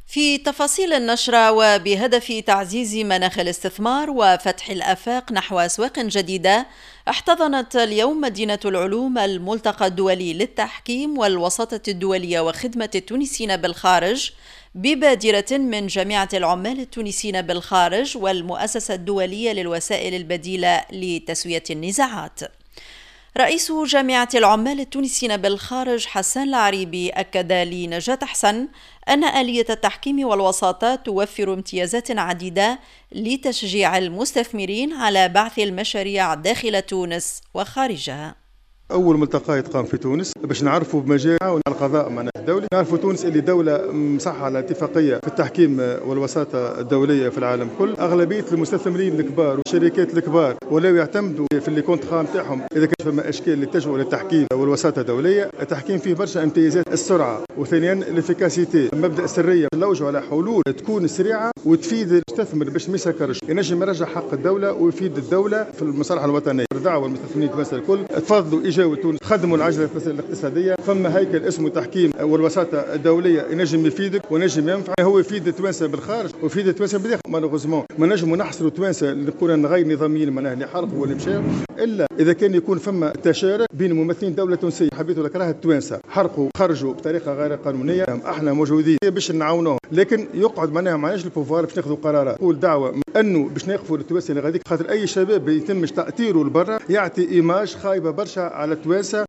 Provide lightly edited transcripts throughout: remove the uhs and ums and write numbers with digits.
في تفاصيل النشرة، وبهدف تعزيز مناخ الاستثمار وفتح الآفاق نحو أسواق جديدة، احتضنت اليوم مدينة العلوم الملتقى الدولي للتحكيم والوساطة الدولية وخدمة التونسيين بالخارج ببادرة من جامعة العمال التونسيين بالخارج والمؤسسة الدولية للوسائل البديلة لتسوية النزاعات. رئيس جامعة العمال التونسيين بالخارج حسان العريبي أكد لنجاة حسن أن آلية التحكيم والوساطة توفر امتيازات عديدة لتشجيع المستثمرين على بعث المشاريع داخل تونس وخارجها. أول ملتقى يتقام في تونس باش نعرفوا بمجاعة القضاء معناها الدولي، نعرفوا تونس اللي دولة مصحة على اتفاقية في التحكيم والوساطة الدولية في العالم كل. أغلبية المستثمرين الكبار والشركات الكبار ولاو يعتمدوا في اللي كونترا نتاعهم إذا كان فما أشكال اللي تجوا للتحكيم والوساطة الدولية. التحكيم فيه برشا امتيازات، السرعة، وثانيا الافيكاسيتي، مبدأ السرية، نلوجوا على حلول تكون سريعة وتفيد المستثمر باش ما يسكرش، ينجم يرجع حق الدولة ويفيد الدولة في المصالح الوطنية. دعوة المستثمرين تونس الكل تفضلوا اجاوا تونس، خدموا العجله الاقتصاديه. فما هيكل اسمه التحكيم والوساطه الدوليه ينجم يفيدك ونجم ينفع، هو يفيد التوانسه بالخارج ويفيد التوانسه بالداخل. مالوغوزمون ما نجموا نحصروا التوانسه اللي نقولوا غير نظاميين معناها اللي حرقوا واللي مشاو، الا اذا كان يكون فما تشارك بين ممثلين دوله تونسيه حبيتوا لك راه التوانسه حرقوا خرجوا بطريقه غير قانونيه، احنا موجودين باش نعاونوهم، لكن يقعد معناها معناش البوفوار باش ناخذوا قرارات. نقول دعوه انه باش نقفوا التوانسه اللي غاديك، خاطر اي شباب يتمش تاثيره لبرا يعطي ايماج خايبه برشا على التوانسه.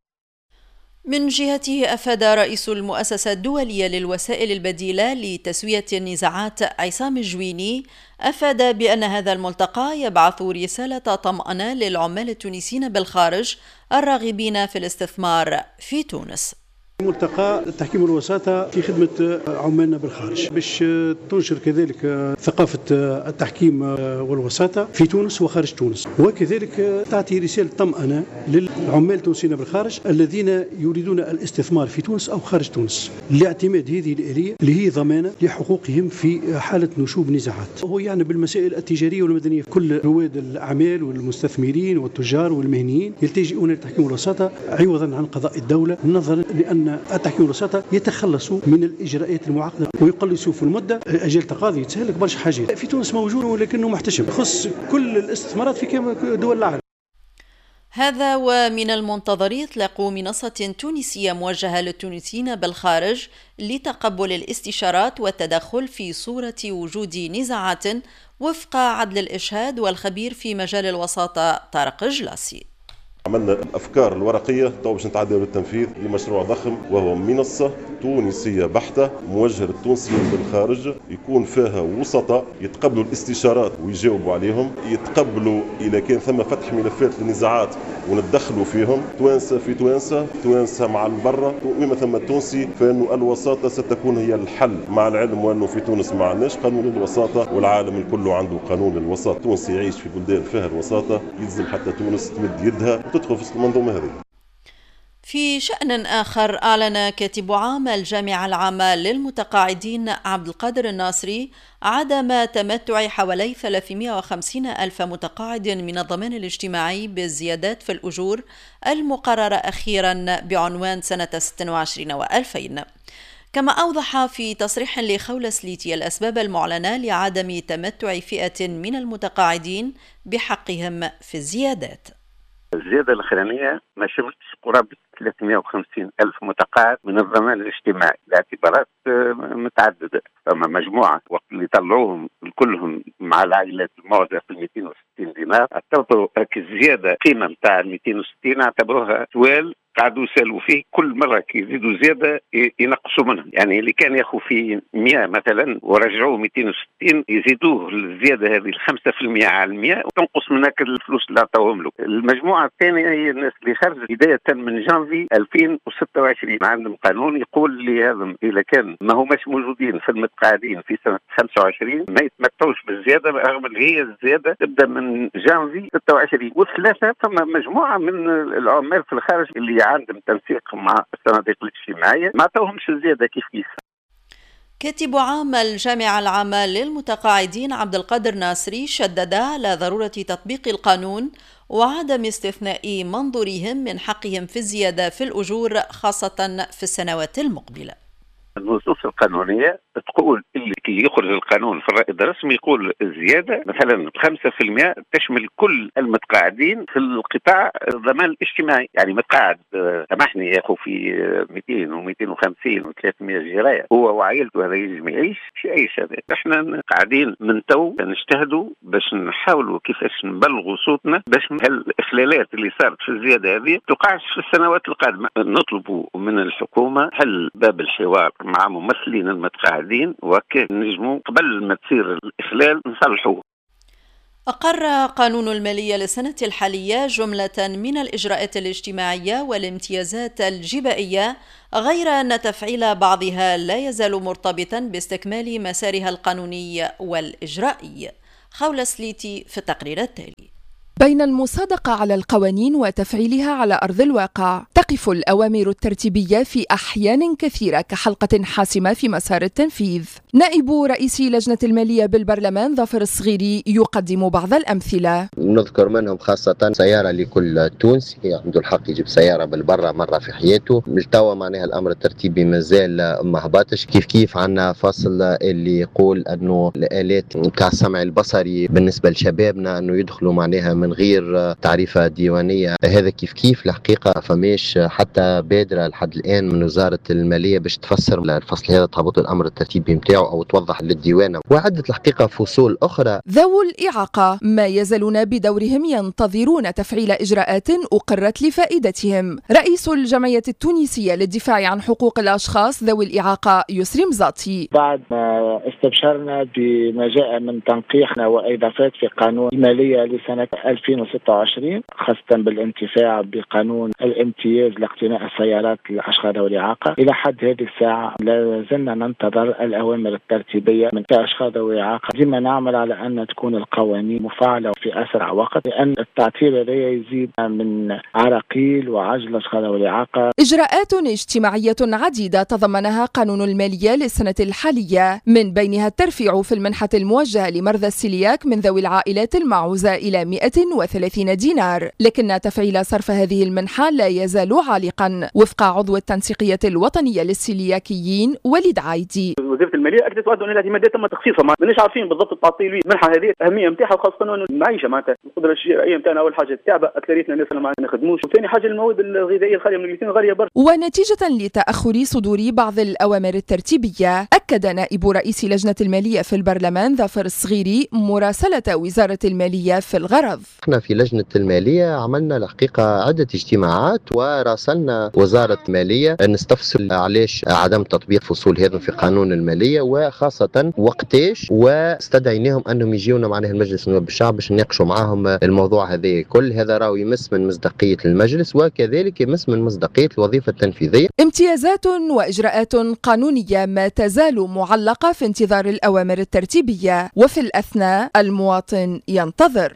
من جهته أفاد رئيس المؤسسة الدولية للوسائل البديلة لتسوية النزاعات عصام الجويني أفاد بأن هذا الملتقى يبعث رسالة طمأنة للعمال التونسيين بالخارج الراغبين في الاستثمار في تونس. ملتقى التحكيم والوساطة في خدمة عمالنا بالخارج باش تنشر كذلك ثقافة التحكيم والوساطة في تونس وخارج تونس، وكذلك تعطي رسالة طمأنة للعمال التونسيين بالخارج الذين يريدون الاستثمار في تونس أو خارج تونس لاعتماد هذه الآلية اللي هي ضمانة لحقوقهم في حالة نشوب نزاعات. هو يعني بالمسائل التجارية والمدنية كل رواد الأعمال والمستثمرين والتجار والمهنيين يلتجئون للتحكيم والوساطة عوضا عن قضاء الدولة، نظرا لأن التحكيم والوساطة يتخلصوا من الإجراءات المعقدة ويقلصوا في المدة أجل تقاضي، تسهل لك برشا حاجات. في تونس موجود ولكنه محتشم، يخص كل الاستثمارات في دول العالم. هذا ومن المنتظر إطلاق منصة تونسية موجهة للتونسيين بالخارج لتقبل الاستشارات والتدخل في صورة وجود نزاعات وفق عدل الإشهاد والخبير في مجال الوساطة طارق جلاسي. عملنا الأفكار الورقية تو باش نتعداو للتنفيذ لمشروع ضخم، وهو منصة تونسية بحتة موجهة للتونسيين بالخارج، يكون فيها وسطاء يتقبلوا الاستشارات ويجاوبوا عليهم، يتقبلوا إذا كان ثم فتح ملفات للنزاعات ونتدخلوا فيهم، توانسة في توانسة مع البرة، وما ثم التونسي، فإنه الوساطة ستكون هي الحل، مع العلم وأنه في تونس ما عندناش قانون للوساطة والعالم الكل عنده قانون للوساطة. التونسي يعيش في بلدان فيها الوساطة، يلزم حتى تونس تمد يدها وتدخل في المنظومة هذه. في شأن آخر، أعلن كاتب عام الجامعة العامة للمتقاعدين عبد القادر الناصري عدم تمتع حوالي 350 ألف متقاعد من الضمان الاجتماعي بالزيادات في الأجور المقررة أخيرا بعنوان سنة 26 و2000. كما أوضح في تصريح لخولة سليتي الأسباب المعلنة لعدم تمتع فئة من المتقاعدين بحقهم في الزيادات. الزيادة الأخرانية ما شملتش قرابة 350 ألف متقاعد من الضمان الاجتماعي لاعتبارات متعددة. فما مجموعة وقت اللي طلعوهم كلهم مع العائلات المعدة في 260 دينار، اعتبروا الزيادة قيمة متاع 260 اعتبروها سوال قعدوا يسالوا فيه، كل مرة كي يزيدوا زيادة ينقصوا منهم. يعني اللي كان ياخذ في 100 مثلا ورجعوه 260 يزيدوه الزيادة هذه 5% على 100 وتنقص من هاك الفلوس اللي عطاوهم له. المجموعة الثانية هي الناس اللي خرجت بداية من جانفي 2026. عندهم قانون يقول لي هذا إذا كان ما هماش موجودين في المتقاعدين في سنة 25 ما يتمتعوش بالزيادة، رغم اللي هي الزيادة تبدأ من جانفي 26. والثلاثة ثم مجموعة من العمال في الخارج اللي عندهم تنسيق مع الصناديق الاجتماعية ما عطاوهمش الزيادة كيف. كاتب عام الجامعة العامة للمتقاعدين عبد القادر ناصري شدد على ضرورة تطبيق القانون وعدم استثناء منظورهم من حقهم في الزيادة في الأجور خاصة في السنوات المقبلة. النصوص القانونية تقول اللي كي يخرج القانون في الرائد الرسمي يقول الزيادة مثلا 5% تشمل كل المتقاعدين في القطاع الضمان الاجتماعي. يعني متقاعد سامحني يا أخو في 200 و250 و300 جراية هو وعائلته هذا يجب يعيش في أي شباب. احنا قاعدين من تو نجتهدوا باش نحاولوا كيفاش نبلغوا صوتنا باش هالإخلالات اللي صارت في الزيادة هذه تقعش في السنوات القادمة. نطلبوا من الحكومة حل باب الحوار مع ممثلين المتقاعدين وكيف نجموا قبل ما تصير الإخلال نصلحوه. أقر قانون المالية للسنة الحالية جملة من الإجراءات الاجتماعية والامتيازات الجبائية، غير أن تفعيل بعضها لا يزال مرتبطا باستكمال مسارها القانوني والإجرائي. خولة سليتي في التقرير التالي. بين المصادقة على القوانين وتفعيلها على أرض الواقع، تقف الأوامر الترتيبية في أحيان كثيرة كحلقة حاسمة في مسار التنفيذ. نائب رئيس لجنة المالية بالبرلمان ظافر الصغيري يقدم بعض الأمثلة. نذكر منهم خاصة سيارة لكل تونسي عنده الحق يجيب سيارة بالبرة مرة في حياته. لتوا معناها الأمر الترتيبي مازال ما هبطش. كيف عنا فصل اللي يقول أنه الآلات بتاع السمع البصري بالنسبة لشبابنا أنه يدخلوا معناها من غير تعريفة ديوانية. هذا كيف الحقيقة فماش حتى بادرة لحد الآن من وزارة المالية باش تفسر الفصل هذا تهبط الأمر الترتيبي متاعه أو توضح للديوان. وعدة الحقيقة فصول أخرى. ذوو الإعاقة ما يزالون بدورهم ينتظرون تفعيل إجراءات أقرت لفائدتهم. رئيس الجمعية التونسية للدفاع عن حقوق الأشخاص ذوي الإعاقة يسري مزاطي. بعد ما استبشرنا بما جاء من تنقيحنا وإضافات في قانون المالية لسنة 2026 خاصة بالانتفاع بقانون الامتياز لاقتناء السيارات للأشخاص ذوي الإعاقة، إلى حد هذه الساعة لا زلنا ننتظر الأوامر الترتيبية من أشخاص ذوي الإعاقة. ديما نعمل على أن تكون القوانين مفعلة في أسرع وقت، لأن التعطيل هذا يزيد من عراقيل وعجل أشخاص ذوي الإعاقة. إجراءات اجتماعية عديدة تضمنها قانون المالية للسنة الحالية، من بينها الترفيع في المنحة الموجهة لمرضى السيلياك من ذوي العائلات المعوزة إلى 130 دينار، لكن تفعيل صرف هذه المنحة لا يزال عالقا وفق عضو التنسيقية الوطنية للسيلياكيين وليد عايدي. وزارة المالية أكدت وعدوا أن الاعتمادات تم تخصيصها، ماناش عارفين بالضبط التعطيل المنحة هذه الأهمية نتاعها، خاصة أنه المعيشة معناتها القدرة الشرائية نتاعنا أول حاجة تعبة، أكثريتنا الناس اللي ما نخدموش، وثاني حاجة المواد الغذائية الخالية من الجلوتين غالية برشا. ونتيجة لتأخر صدور بعض الأوامر الترتيبية، أكد نائب رئيس لجنة المالية في البرلمان ظافر الصغيري مراسلة وزارة المالية في الغرض. احنا في لجنة المالية عملنا الحقيقة عدة اجتماعات وراسلنا وزارة المالية نستفسر علاش عدم تطبيق فصول هذا في قانون المالية، وخاصة وقتاش، واستدعيناهم انهم يجيونا معناها المجلس النواب الشعب باش نناقشوا معاهم الموضوع هذا. كل هذا راهو يمس من مصداقية المجلس وكذلك يمس من مصداقية الوظيفة التنفيذية. امتيازات واجراءات قانونية ما تزال معلقة في انتظار الأوامر الترتيبية، وفي الأثناء المواطن ينتظر.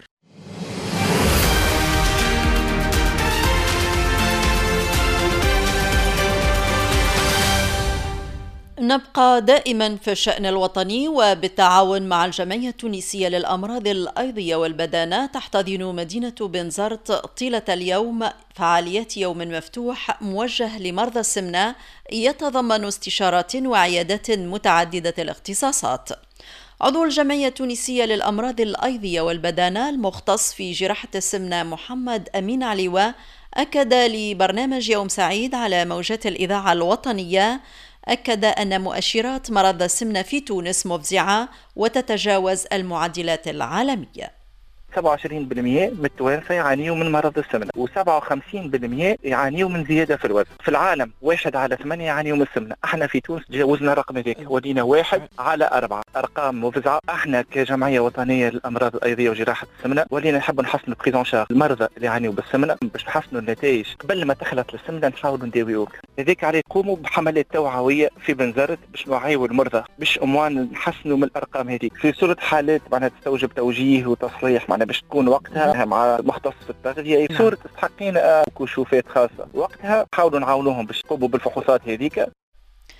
نبقى دائما في الشأن الوطني، وبالتعاون مع الجمعية التونسية للأمراض الأيضية والبدانة تحتضن مدينة بنزرت طيلة اليوم فعاليات يوم مفتوح موجه لمرضى السمنة يتضمن استشارات وعيادات متعددة الاختصاصات. عضو الجمعية التونسية للأمراض الأيضية والبدانة المختص في جراحة السمنة محمد أمين عليوة أكد لبرنامج يوم سعيد على موجات الإذاعة الوطنية أكد أن مؤشرات مرض السمنة في تونس مفزعة وتتجاوز المعدلات العالمية. 27% من التوانسة يعانيوا من مرض السمنة، و57% يعانيوا من زيادة في الوزن. في العالم 1 على 8 يعانيوا من السمنة. احنا في تونس تجاوزنا رقم هذاك، ولينا 1 على 4، أرقام مفزعة. احنا كجمعية وطنية للأمراض الأيضية وجراحة السمنة ولينا نحب نحسنوا بريزون شارج المرضى اللي يعانيوا بالسمنة باش نحسنوا النتائج قبل ما تخلط السمنة، نحاولوا نداويوك. هذاك عليه يقوموا بحملات توعوية في بنزرت باش نوعيوا المرضى باش أموان نحسنوا من الأرقام هذيك في صورة حالات معناها تستوجب توجيه وتصليح معناها باش تكون وقتها مع مختص في التغذية صورة تستحقين كشوفات خاصة. وقتها حاولوا نعاونوهم باش يقوموا بالفحوصات هذيك.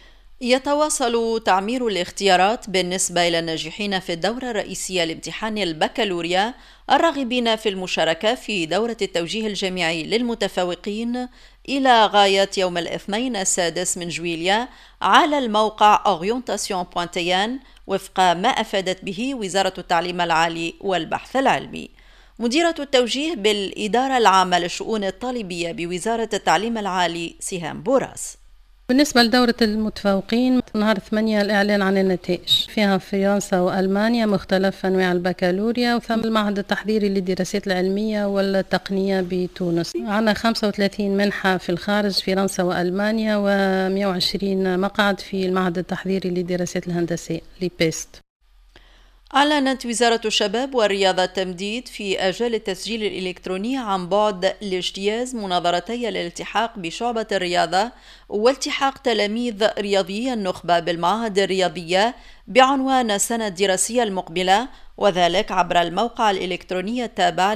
يتواصل تعمير الاختيارات بالنسبة إلى الناجحين في الدورة الرئيسية لامتحان البكالوريا الراغبين في المشاركة في دورة التوجيه الجامعي للمتفوقين إلى غاية يوم الاثنين 6 جويليا على الموقع orientation.tn وفق ما أفادت به وزارة التعليم العالي والبحث العلمي. مديرة التوجيه بالإدارة العامة للشؤون الطالبية بوزارة التعليم العالي سهام بوراس. بالنسبة لدورة المتفوقين نهار 8 الإعلان عن النتائج، فيها فرنسا وألمانيا مختلف أنواع البكالوريا، وثم المعهد التحضيري للدراسات العلمية والتقنية بتونس. عندنا 35 منحة في الخارج فرنسا وألمانيا، و120 مقعد في المعهد التحضيري للدراسات الهندسية لبيست. أعلنت وزارة الشباب والرياضة التمديد في آجال التسجيل الإلكتروني عن بعد لاجتياز مناظرتي الالتحاق بشعبة الرياضة والتحاق تلاميذ رياضيي النخبة بالمعاهد الرياضية بعنوان السنة الدراسية المقبلة، وذلك عبر الموقع الإلكتروني التابع